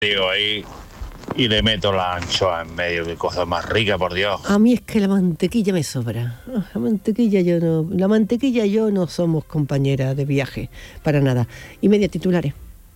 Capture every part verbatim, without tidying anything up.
Digo ahí y le meto la anchoa en medio, qué cosa más rica, por Dios. A mí es que la mantequilla me sobra. La mantequilla yo no, la mantequilla y yo no somos compañeras de viaje, para nada. Y media titulares.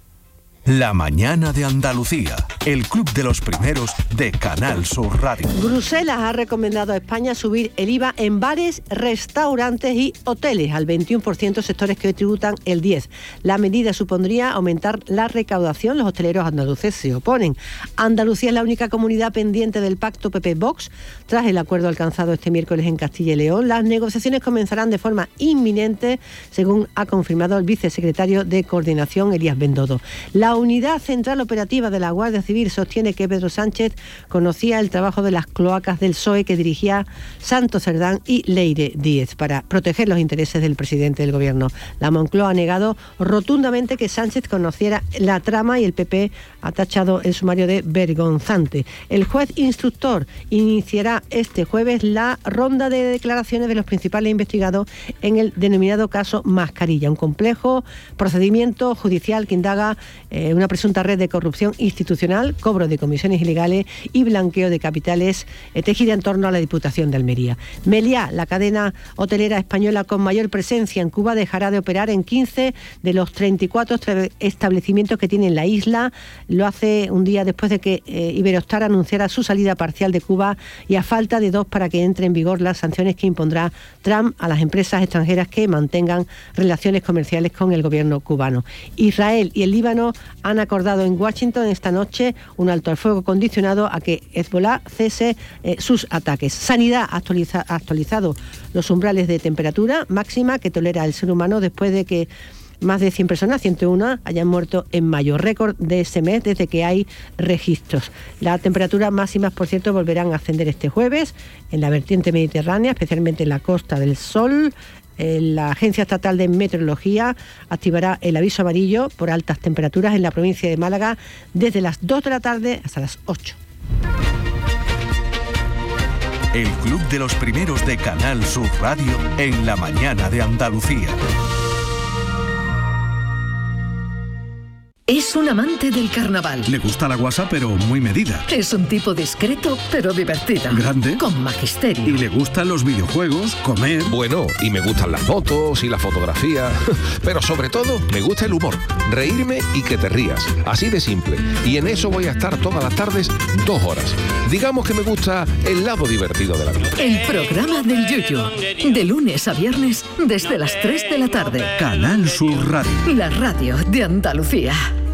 La mañana de Andalucía, el club de los primeros de Canal Sur Radio. Bruselas ha recomendado a España subir el I V A en bares, restaurantes y hoteles al veintiuno por ciento, sectores que hoy tributan el diez por ciento. La medida supondría aumentar la recaudación. Los hosteleros andaluces se oponen. Andalucía es la única comunidad pendiente del pacto P P-Vox. Tras el acuerdo alcanzado este miércoles en Castilla y León, las negociaciones comenzarán de forma inminente, según ha confirmado el vicesecretario de Coordinación, Elías Bendodo. La Unidad Central Operativa de la Guardia Civil sostiene que Pedro Sánchez conocía el trabajo de las cloacas del P S O E que dirigía Santos Cerdán y Leire Díez para proteger los intereses del presidente del Gobierno. La Moncloa ha negado rotundamente que Sánchez conociera la trama y el P P ha tachado el sumario de vergonzante. El juez instructor iniciará este jueves la ronda de declaraciones de los principales investigados en el denominado caso Mascarilla, un complejo procedimiento judicial que indaga eh, una presunta red de corrupción institucional, cobro de comisiones ilegales y blanqueo de capitales eh, tejida en torno a la Diputación de Almería. Meliá, la cadena hotelera española con mayor presencia en Cuba, dejará de operar en quince de los treinta y cuatro establecimientos que tiene en la isla. Lo hace un día después de que eh, Iberostar anunciara su salida parcial de Cuba y a falta de dos para que entre en vigor las sanciones que impondrá Trump a las empresas extranjeras que mantengan relaciones comerciales con el gobierno cubano. Israel y el Líbano han acordado en Washington esta noche un alto al fuego condicionado a que Hezbollah cese eh, sus ataques. Sanidad ha actualiza, actualizado los umbrales de temperatura máxima que tolera el ser humano después de que más de cien personas, ciento uno, hayan muerto en mayo, récord de ese mes desde que hay registros. Las temperaturas máximas, por cierto, volverán a ascender este jueves en la vertiente mediterránea, especialmente en la Costa del Sol. La Agencia Estatal de Meteorología activará el aviso amarillo por altas temperaturas en la provincia de Málaga desde las dos de la tarde hasta las ocho. El club de los primeros de Canal Sur Radio en la mañana de Andalucía. Es un amante del carnaval. Le gusta la guasa, pero muy medida. Es un tipo discreto, pero divertido. Grande. Con magisterio. Y le gustan los videojuegos, comer. Bueno, y me gustan las fotos y la fotografía. Pero sobre todo, me gusta el humor. Reírme y que te rías. Así de simple. Y en eso voy a estar todas las tardes, dos horas. Digamos que me gusta el lado divertido de la vida. El programa del Yuyu. De lunes a viernes, desde las tres de la tarde. Canal Sur Radio. La radio de Andalucía.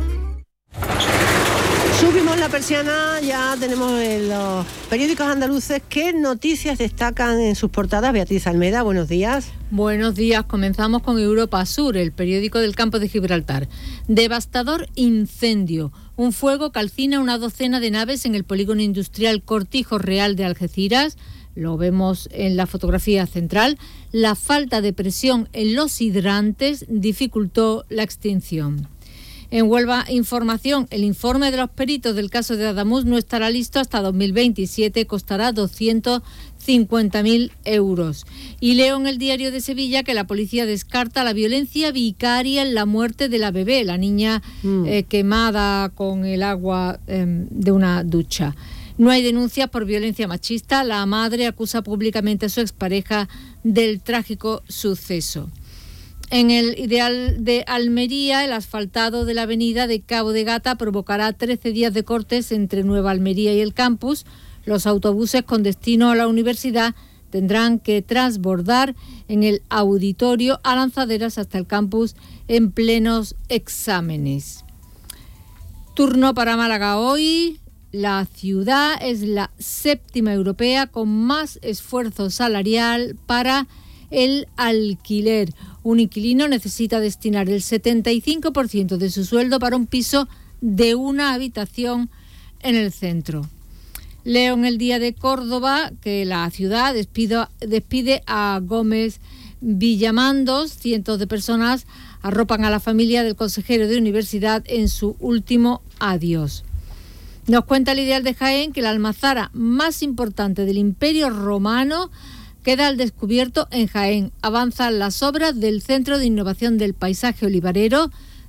Subimos la persiana, ya tenemos en los periódicos andaluces qué noticias destacan en sus portadas. Beatriz Almeda, buenos días. Buenos días, comenzamos con Europa Sur, el periódico del campo de Gibraltar. Devastador incendio. Un fuego calcina una docena de naves en el polígono industrial Cortijo Real de Algeciras. Lo vemos en la fotografía central. La falta de presión en los hidrantes dificultó la extinción. En Huelva Información, el informe de los peritos del caso de Adamuz no estará listo hasta dos mil veintisiete, costará doscientos cincuenta mil euros. Y leo en el Diario de Sevilla que la policía descarta la violencia vicaria en la muerte de la bebé, la niña mm. eh, quemada con el agua eh, de una ducha. No hay denuncias por violencia machista. La madre acusa públicamente a su expareja del trágico suceso. En el Ideal de Almería, el asfaltado de la avenida de Cabo de Gata provocará trece días de cortes entre Nueva Almería y el campus. Los autobuses con destino a la universidad tendrán que transbordar en el auditorio a Lanzaderas hasta el campus en plenos exámenes. Turno para Málaga hoy. La ciudad es la séptima europea con más esfuerzo salarial para el alquiler. Un inquilino necesita destinar el setenta y cinco por ciento de su sueldo para un piso de una habitación en el centro. Leo en el Día de Córdoba que la ciudad despido, despide a Gómez Villamandos. Cientos de personas arropan a la familia del consejero de universidad en su último adiós. Nos cuenta el Ideal de Jaén que la almazara más importante del Imperio Romano queda al descubierto en Jaén. Avanzan las obras del Centro de Innovación del Paisaje Olivarero.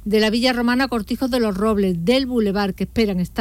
de la Villa Romana a Cortijos de los Robles, del Boulevard, que esperan estar